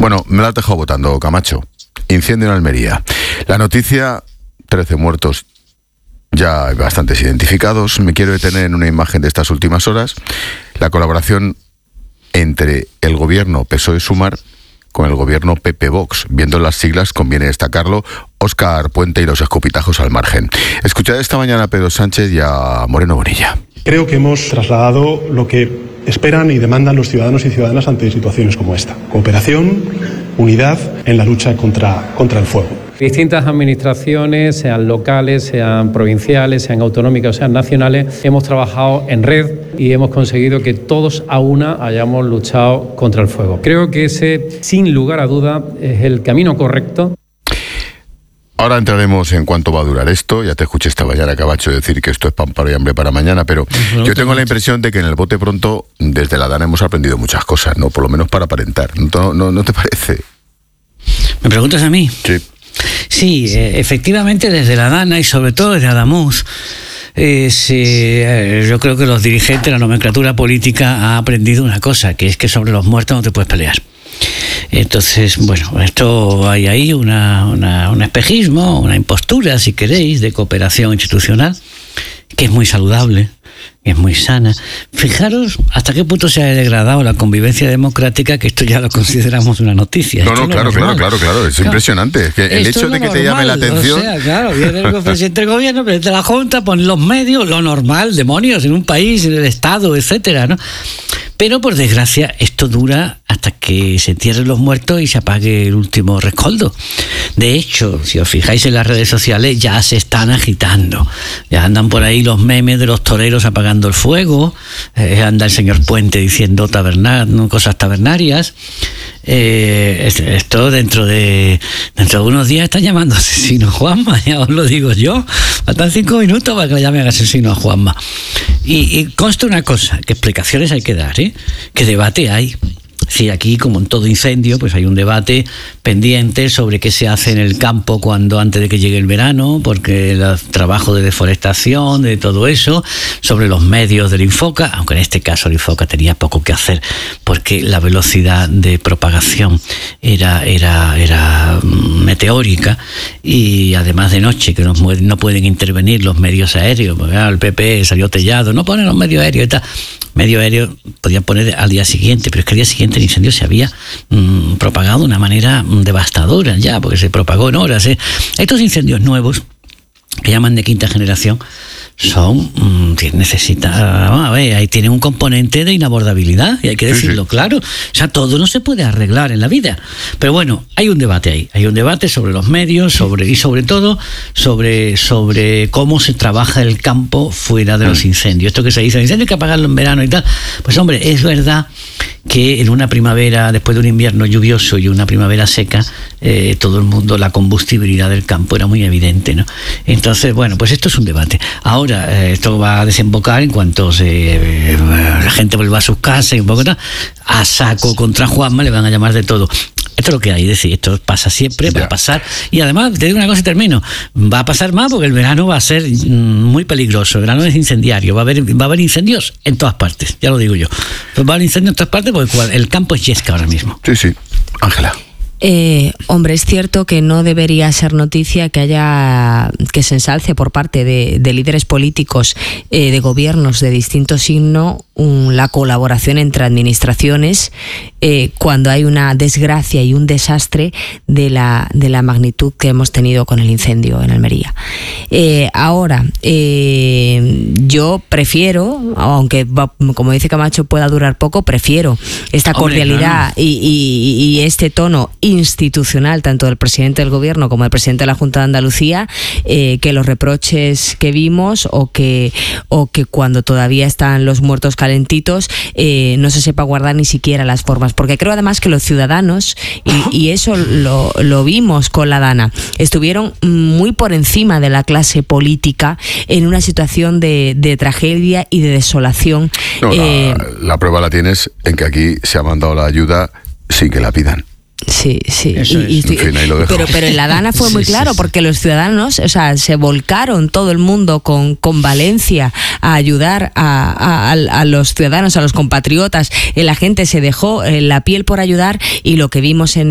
Bueno, me la has dejado votando, Camacho. Incendio en Almería. La noticia, 13 muertos, ya hay bastantes identificados. Me quiero detener en una imagen de estas últimas horas. La colaboración entre el gobierno PSOE-Sumar con el gobierno PP-Vox. Viendo las siglas, conviene destacarlo. Óscar Puente y los escopitajos al margen. Escuchad esta mañana a Pedro Sánchez y a Moreno Bonilla. Creo que hemos trasladado lo que esperan y demandan los ciudadanos y ciudadanas ante situaciones como esta. Cooperación, unidad en la lucha contra el fuego. Distintas administraciones, sean locales, sean provinciales, sean autonómicas o sean nacionales, hemos trabajado en red y hemos conseguido que todos a una hayamos luchado contra el fuego. Creo que ese, sin lugar a duda, es el camino correcto. Ahora entraremos en cuánto va a durar esto. Ya te escuché esta mañana, Camacho, decir que esto es pan, paro y hambre para mañana, pero yo tengo la impresión de que en el bote pronto, desde la Dana hemos aprendido muchas cosas, ¿no? Por lo menos para aparentar. ¿No te parece? ¿Me preguntas a mí? Sí. Sí, efectivamente desde la Dana y sobre todo desde Adamuz, yo creo que los dirigentes, la nomenclatura política ha aprendido una cosa, que es que sobre los muertos no te puedes pelear. Entonces, bueno, esto hay ahí un espejismo, una impostura, si queréis, de cooperación institucional, que es muy saludable, que es muy sana. Fijaros hasta qué punto se ha degradado la convivencia democrática, que esto ya lo consideramos una noticia. No, claro, es impresionante. Es que el hecho de que te llame la atención... O sea, claro, viene el presidente del gobierno, el presidente de la Junta, pone los medios, lo normal, demonios, en un país, en el Estado, etcétera, ¿no? Pero, por desgracia, esto dura hasta que se entierren los muertos y se apague el último rescoldo. De hecho, si os fijáis en las redes sociales, ya se están agitando. Ya andan por ahí los memes de los toreros apagando el fuego. Anda el señor Puente diciendo cosas tabernarias. Esto dentro de unos días están llamando asesino a Juanma, ya os lo digo yo. Faltan 5 minutos para que le llamen asesino a Juanma. Y consta una cosa, que explicaciones hay que dar, que debate hay. Sí, aquí, como en todo incendio, pues hay un debate pendiente sobre qué se hace en el campo antes de que llegue el verano, porque el trabajo de deforestación, de todo eso, sobre los medios del Infoca, aunque en este caso el Infoca tenía poco que hacer, porque la velocidad de propagación era meteórica, y además de noche, que no pueden intervenir los medios aéreos, porque el PP salió tellado, no ponen los medios aéreos y tal. Medio aéreo podían poner al día siguiente, pero es que al día siguiente el incendio se había propagado de una manera devastadora ya, porque se propagó en horas. Estos incendios nuevos, que llaman de quinta generación, ahí tienen un componente de inabordabilidad, y hay que decirlo claro. O sea, todo no se puede arreglar en la vida. Pero bueno, hay un debate ahí. Hay un debate sobre los medios, y sobre todo sobre cómo se trabaja el campo fuera de los incendios. Esto que se dice, el incendio hay que apagarlo en verano y tal. Pues hombre, es verdad que en una primavera, después de un invierno lluvioso y una primavera seca, todo el mundo, la combustibilidad del campo era muy evidente, ¿no? Entonces, bueno, pues esto es un debate. Ahora, esto va a desembocar en cuanto la gente vuelva a sus casas y un poco tal, a saco contra Juanma, le van a llamar de todo. Esto es lo que hay, es decir, esto pasa siempre, va a pasar, y además, te digo una cosa y termino, va a pasar más porque el verano va a ser muy peligroso, el verano es incendiario, va a haber incendios en todas partes, ya lo digo yo. Va a haber incendios en todas partes porque el campo es yesca ahora mismo. Sí, Ángela. Hombre, es cierto que no debería ser noticia que se ensalce por parte de líderes políticos de gobiernos de distinto signo la colaboración entre administraciones cuando hay una desgracia y un desastre de la magnitud que hemos tenido con el incendio en Almería. Ahora, yo prefiero, aunque como dice Camacho pueda durar poco, prefiero esta cordialidad y este tono institucional tanto del presidente del gobierno como del presidente de la Junta de Andalucía, que los reproches que vimos o que cuando todavía están los muertos calentitos no se sepa guardar ni siquiera las formas, porque creo además que los ciudadanos, y eso lo vimos con la Dana, estuvieron muy por encima de la clase política en una situación de tragedia y de desolación. No, la prueba la tienes en que aquí se ha mandado la ayuda sin que la pidan. Sí. Pero en la Dana fue muy claro, porque los ciudadanos, o sea, se volcaron todo el mundo con Valencia a ayudar a los ciudadanos, a los compatriotas. La gente se dejó la piel por ayudar, y lo que vimos en